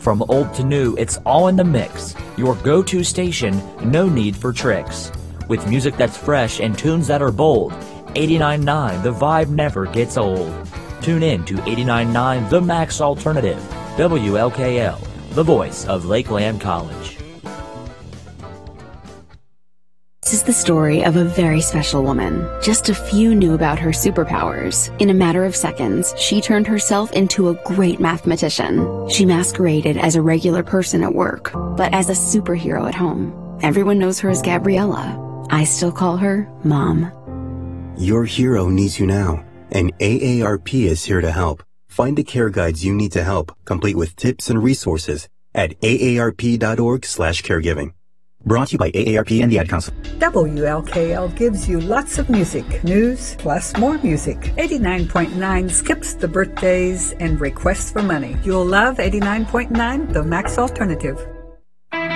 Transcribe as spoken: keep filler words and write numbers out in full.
From old to new, it's all in the mix. Your go-to station, no need for tricks. With music that's fresh and tunes that are bold, eighty-nine point nine The Vibe never gets old. Tune in to eighty-nine point nine The Max Alternative, W L K L, the voice of Lakeland College. This is the story of a very special woman. Just a few knew about her superpowers. In a matter of seconds, she turned herself into a great mathematician. She masqueraded as a regular person at work, but as a superhero at home. Everyone knows her as Gabriella. I still call her Mom. Your hero needs you now, and A A R P is here to help. Find the care guides you need to help, complete with tips and resources at A A R P dot org slash caregiving. Brought to you by A A R P and the Ad Council. W L K L gives you lots of music, news, plus more music. eighty-nine point nine skips the birthdays and requests for money. You'll love eighty-nine point nine, The Max Alternative.